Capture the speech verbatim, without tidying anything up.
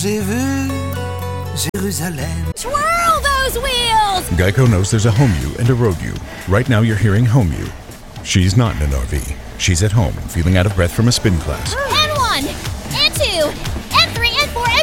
J'ai vu Jérusalem. Twirl those wheels! Geico knows there's a home you and a road you. Right now you're hearing home you. She's not in an R V. She's at home, feeling out of breath from a spin class. And one, and two,